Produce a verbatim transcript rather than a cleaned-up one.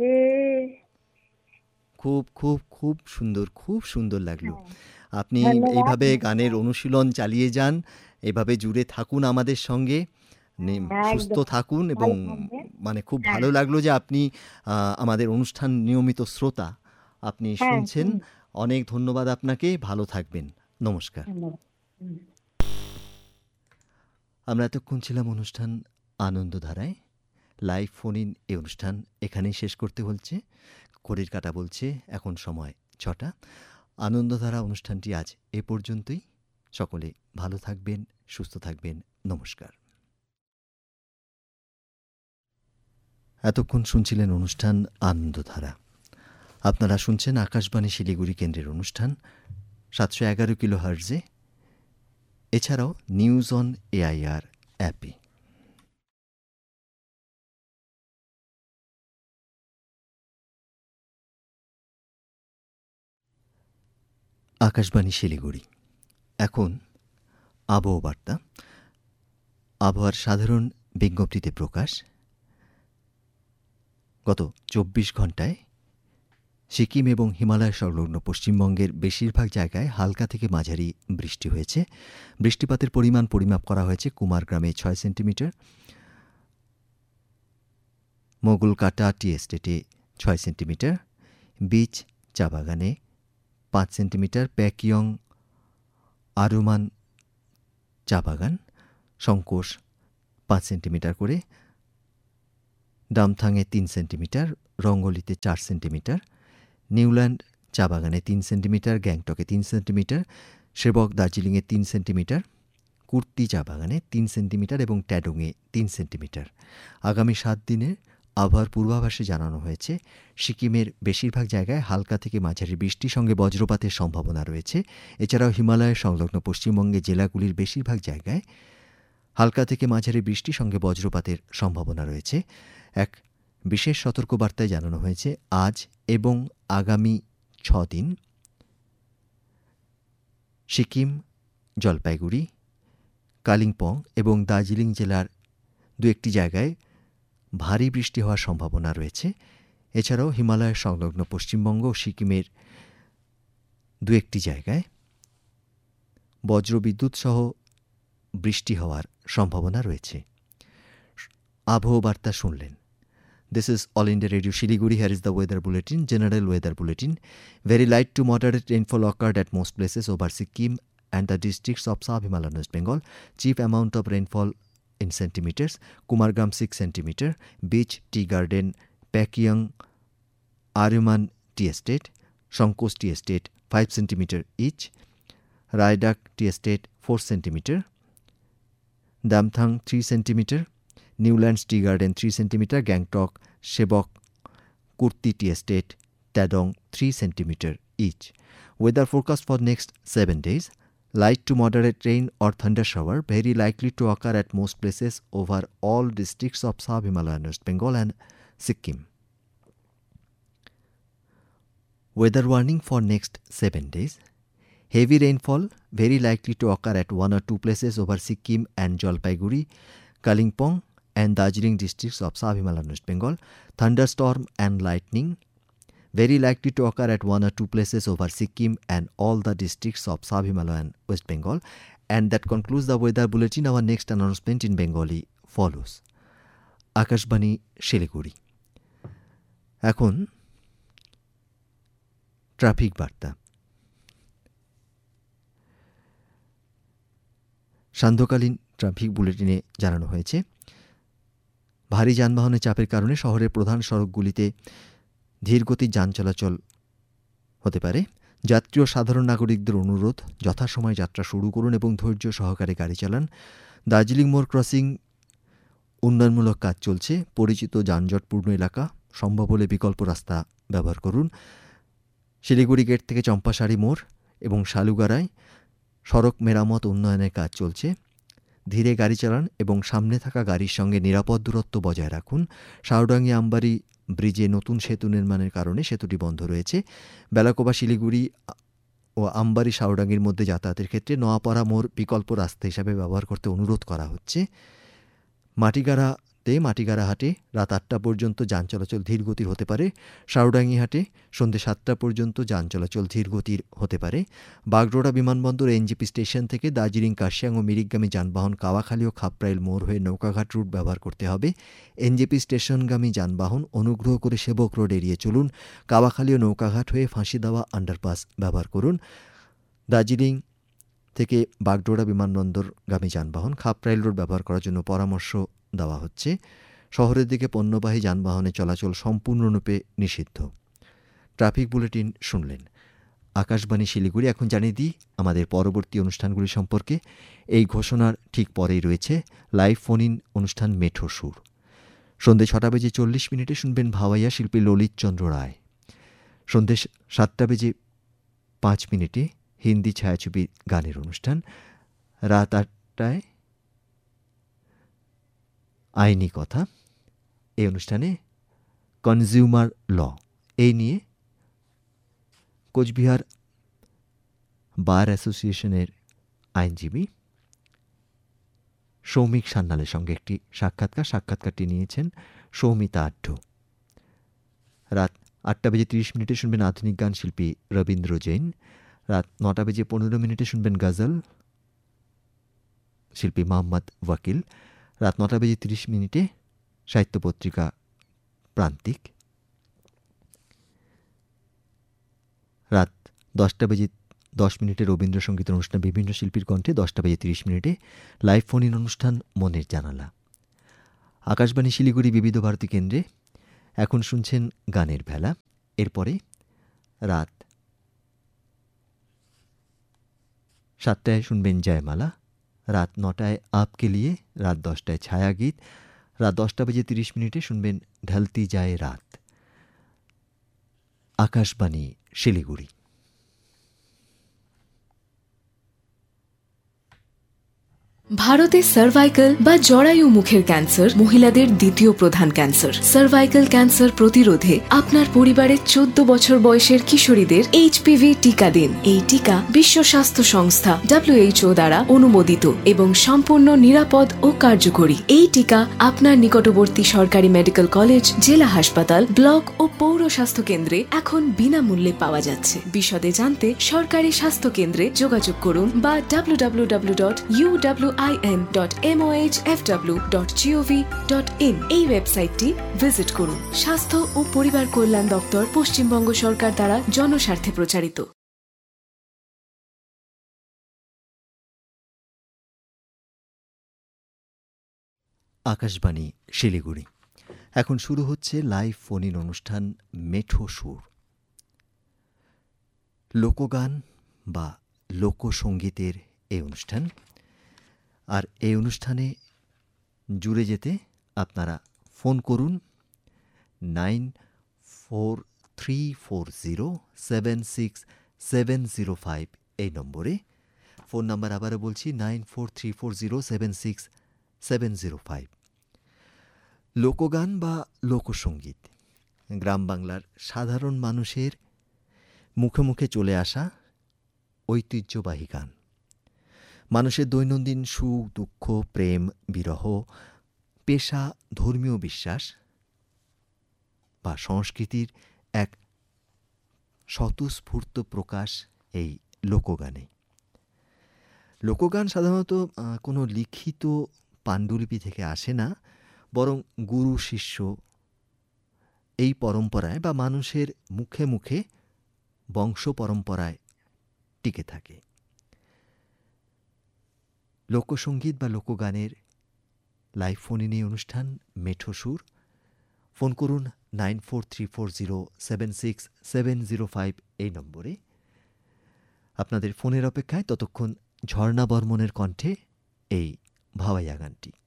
আসে। খুব, খুব, খুব সুন্দর, খুব সুন্দর লাগলো। হ্যাঁ, আপনি ধন্যবাদ, এইভাবে গানের ধন্যবাদ। অনুশীলন চালিয়ে যান। এভাবে জুড়ে থাকুন আমাদের সঙ্গে। নিম হ্যাঁ, সুস্থ একদম। থাকুন এবং ভালো থাকবেন। মানে খুব হ্যাঁ, ভালো লাগলো যে আপনি আ আমাদের অনুষ্ঠান নিয়মিত শ্রোতা। আপনি হ্যাঁ, শুনছেন। হুম, অনেক ধন্যবাদ আপনাকে। ভালো থাকবেন। নমস্কার। ধন্যবাদ। হুম। আমরা এতক্ষণ ছিলাম অনুষ্ঠান আনন্দধারায়। লাইভ ফোন ইন এই অনুষ্ঠান এখানেই শেষ করতে হচ্ছে। ঘড়ির কাঁটা বলছে এখন সময় ছটা। আনন্দধারা অনুষ্ঠানটি আজ এ পর্যন্তই। সকলে ভালো থাকবেন, সুস্থ থাকবেন। নমস্কার। এতক্ষণ শুনছিলেন অনুষ্ঠান আনন্দধারা। আপনারা শুনছেন আকাশবাণী শিলিগুড়ি কেন্দ্রের অনুষ্ঠান সাতশো এগারো কিলো হার্জে, এছাড়াও নিউজ অন এআইআর অ্যাপে। আকাশবাণী শিলিগুড়ি। এখন আবহাওয়া বার্তা। আবহাওয়ার সাধারণ বিজ্ঞপ্তিতে প্রকাশ। গত চব্বিশ ঘন্টায় সিকিম এবং হিমালয় সংলগ্ন পশ্চিমবঙ্গের বেশিরভাগ জায়গায় হালকা থেকে মাঝারি বৃষ্টি হয়েছে। বৃষ্টিপাতের পরিমাণ পরিমাপ করা হয়েছে কুমারগ্রামে ছয় সেন্টিমিটার, মোগলকাটা টি এস্টেটে ছয় সেন্টিমিটার, বিচ চা বাগানে পাঁচ সেন্টিমিটার, প্যাকিয়ং আরুমান চা বাগান সংকোষ পাঁচ সেন্টিমিটার করে, ডামথাংয়ে তিন সেন্টিমিটার, রঙ্গলিতে চার সেন্টিমিটার, নিউল্যান্ড চা বাগানে তিন সেন্টিমিটার, গ্যাংটকে তিন সেন্টিমিটার, সেবক দার্জিলিংয়ে তিন সেন্টিমিটার, কুর্তি চা বাগানে তিন সেন্টিমিটার এবং ট্যাডংয়ে তিন সেন্টিমিটার। আগামী সাত দিনের আবহাওয়ার পূর্বাভাসে জানানো হয়েছে সিকিমের বেশিরভাগ জায়গায় হালকা থেকে মাঝারি বৃষ্টির সঙ্গে বজ্রপাতের সম্ভাবনা রয়েছে। এছাড়াও হিমালয়ের সংলগ্ন পশ্চিমবঙ্গের জেলাগুলির বেশিরভাগ জায়গায় হালকা থেকে মাঝারি বৃষ্টির সঙ্গে বজ্রপাতের সম্ভাবনা রয়েছে। এক বিশেষ সতর্কবার্তায় জানানো হয়েছে আজ এবং আগামী ছ দিন সিকিম, জলপাইগুড়ি, কালিম্পং এবং দার্জিলিং জেলার দু একটি জায়গায় ভারী বৃষ্টি হওয়ার সম্ভাবনা রয়েছে। এছাড়াও হিমালয়ের সংলগ্ন পশ্চিমবঙ্গ ও সিকিমের দু একটি জায়গায় বজ্রবিদ্যুৎ সহ বৃষ্টি হওয়ার সম্ভাবনা রয়েছে। আবহাওয়া বার্তা শুনলেন। This is All India Radio Shiliguri. Here is the weather bulletin, general weather bulletin. Very light to moderate rainfall occurred at most places over Sikkim and the districts of Sub-Himalayan West Bengal. Chief amount of rainfall in centimeters. Kumargram six centimeter, Beach, Tea Garden, Pakyang, Aruman Tea Estate, Shankos Tea Estate five centimeter each, Raidak Tea Estate four centimeter, Damthang three centimeter, Newlands Tea Garden three centimeter, Gangtok, Shebok, Kurti Tea Estate, Tadong three centimeter each. Weather forecast for next seven days. Light to moderate rain or thunder shower very likely to occur at most places over all districts of Sub-Himalayan West Bengal and Sikkim. Weather warning for next seven days. Heavy rainfall very likely to occur at one or two places over Sikkim and Jalpaiguri, Kalimpong and Darjeeling districts of Sub-Himalayan West Bengal. Thunderstorm and lightning very likely to occur at one or two places over Sikkim and all the districts of Sub-Himalayan West Bengal. And that concludes the weather bulletin. Our next announcement in Bengali follows. Akashbani Shiliguri. এখন traffic বার্তা। সান্ধ্যকালীন traffic বুলেটিনে জানানো হয়েছে ভারী যানবাহনের চাপের কারণে শহরের প্রধান সড়কগুলিতে ধীরগতির যান চলাচল হতে পারে। যাত্রী ও সাধারণ নাগরিকদের অনুরোধ যথাসময়ে যাত্রা শুরু করুন এবং ধৈর্য সহকারে গাড়ি চালান। দার্জিলিং মোড় ক্রসিং উন্নয়নমূলক কাজ চলছে। পরিচিত যানজটপূর্ণ এলাকা, সম্ভব হলে বিকল্প রাস্তা ব্যবহার করুন। শিলিগুড়ি গেট থেকে চম্পাশাড়ি মোড় এবং শালুগাড়ায় সড়ক মেরামত উন্নয়নের কাজ চলছে। ধীরে গাড়ি চালান এবং সামনে থাকা গাড়ির সঙ্গে নিরাপদ দূরত্ব বজায় রাখুন। শাওডাঙ্গি আমবাড়ি ব্রিজে নতুন সেতু নির্মাণের কারণে সেতুটি বন্ধ রয়েছে। বেলাকোবা শিলিগুড়ি ও আমবাড়ি শাওডাঙ্গির মধ্যে যাতায়াতের ক্ষেত্রে নোয়াপাড়া মোড় বিকল্প রাস্তা হিসাবে ব্যবহার করতে অনুরোধ করা হচ্ছে। মাটিগাড়া তে মাটিগাড়া হাটে রাত আটটা পর্যন্ত যান চলাচল ধীর গতির হতে পারে। সারুডাঙ্গি হাটে সন্ধ্যে সাতটা পর্যন্ত যান চলাচল ধীর গতির হতে পারে। বাগডোগরা বিমানবন্দর এনজেপি স্টেশন থেকে দার্জিলিং, কার্শিয়াং ও মিরিকগামী যানবাহন কাওয়াখালী ও খাপরাইল মোড় হয়ে নৌকাঘাট রুট ব্যবহার করতে হবে। এনজেপি স্টেশনগামী যানবাহন অনুগ্রহ করে সেবক রোড এড়িয়ে চলুন। কাওয়াখালী ও নৌকাঘাট হয়ে ফাঁসি দেওয়া আন্ডারপাস ব্যবহার করুন। দার্জিলিং থেকে বাগডোগরা বিমানবন্দরগামী যানবাহন খাপরাইল রোড ব্যবহার করার জন্য পরামর্শ দেওয়া হচ্ছে। শহরের দিকে পণ্যবাহী যানবাহনে চলাচল সম্পূর্ণরূপে নিষিদ্ধ। ট্রাফিক বুলেটিন শুনলেন। আকাশবাণী শিলিগুড়ি। এখন জানিয়ে দিই আমাদের পরবর্তী অনুষ্ঠানগুলি সম্পর্কে। এই ঘোষণার ঠিক পরেই রয়েছে লাইভ ফোন ইন অনুষ্ঠান মেঠো সুর। সন্ধ্যে ছটা বেজে চল্লিশ মিনিটে শুনবেন ভাওয়াইয়া শিল্পী ললিত চন্দ্র রায়। সন্ধ্যে সাতটা বেজে পাঁচ মিনিটে হিন্দি ছায়াছবি গানের অনুষ্ঠান। রাত আটটায় আইনি কথা। এই অনুষ্ঠানে কনজিউমার ল এই নিয়ে কোচবিহার বার অ্যাসোসিয়েশনের আইনজীবী সৌমিক সান্যালের সঙ্গে একটি সাক্ষাৎকার সাক্ষাৎকারটি নিয়েছেন সৌমিতা আঢ্য। রাত আটটা বেজে তিরিশ মিনিটে শুনবেন আধুনিক গান শিল্পী রবীন্দ্র জৈন। রাত নটা বেজে পনেরো মিনিটে শুনবেন গজল শিল্পী মোহাম্মদ ওয়াকিল। রাত নটা বেজে তিরিশ মিনিটে সাহিত্য পত্রিকা প্রান্তিক। রাত দশটা বেজে দশ মিনিটে রবীন্দ্রসঙ্গীত অনুষ্ঠান বিভিন্ন শিল্পীর কণ্ঠে। দশটা বেজে তিরিশ মিনিটে লাইভ ফোন ইন অনুষ্ঠান মনের জানালা। আকাশবাণী শিলিগুড়ি বিবিধ ভারতী কেন্দ্রে এখন শুনছেন গানের ভেলা। এরপরে রাত সাতটায় শুনবেন জয়মালা। রাত নটায় আপকে লিয়ে। রাত দশটায় ছায়াগীত। রাত দশটা বেজে তিরিশ মিনিটে শুনবেন ঢলতি যায় রাত। আকাশবাণী শিলিগুড়ি। ভারতে সার্ভাইকাল বা জরায়ু মুখের ক্যান্সার মহিলাদের দ্বিতীয় প্রধান ক্যান্সার। সার্ভাইকাল ক্যান্সার প্রতিরোধে আপনার পরিবারের চোদ্দ বছর বয়সের কিশোরীদের এইচপিভি টিকা দিন। এই টিকা বিশ্ব স্বাস্থ্য সংস্থা ডব্লিউএইচও দ্বারা অনুমোদিত এবং সম্পূর্ণ নিরাপদ ও কার্যকরী। এই টিকা আপনার নিকটবর্তী সরকারি মেডিকেল কলেজ, জেলা হাসপাতাল, ব্লক ও পৌর স্বাস্থ্য কেন্দ্রে এখন বিনামূল্যে পাওয়া যাচ্ছে। বিশদে জানতে সরকারি স্বাস্থ্য কেন্দ্রে যোগাযোগ করুন বা W W W dot U W I N dot M O H F W dot G O V dot in এই ওয়েবসাইটটি ভিজিট করুন। স্বাস্থ্য ও পরিবার কল্যাণ দপ্তর, পশ্চিমবঙ্গ সরকার দ্বারা জনস্বার্থে প্রচারিত। আকাশবাণী শিলিগুড়ি। এখন শুরু হচ্ছে লাইভ ফোন ইন অনুষ্ঠান মেঠো সুর। লোকগান বা লোকসঙ্গীতের এই অনুষ্ঠান। আর এই অনুষ্ঠানে জুড়ে যেতে আপনারা ফোন করুন nine four three four zero seven six seven zero five এই নম্বরে। ফোন নাম্বার আবারও বলছি nine four three four zero seven six seven zero five. লোকগান বা লোকসঙ্গীত গ্রাম বাংলার সাধারণ মানুষের মুখে মুখে চলে আসা ঐতিহ্যবাহী গান। মানুষের দৈনন্দিন সুখ দুঃখ, প্রেম বিরহ, পেশা, ধর্মীয় বিশ্বাস বা সংস্কৃতির এক স্বতঃস্ফূর্ত প্রকাশ এই লোকগানে। লোকগান সাধারণত কোনো লিখিত পাণ্ডুলিপি থেকে আসে না, বরং গুরু শিষ্য এই পরম্পরায় বা মানুষের মুখে মুখে বংশ পরম্পরায় টিকে থাকে। লোকসঙ্গীত বা লোকগানের লাইভ ফোন ইন অনুষ্ঠান মেঠো সুর। ফোন করুন nine four three four zero seven six seven zero five এই নম্বরে। আপনাদের ফোনের অপেক্ষায় ততক্ষণ ঝর্ণা বর্মনের কণ্ঠে এই ভাওয়াইয়া গানটি।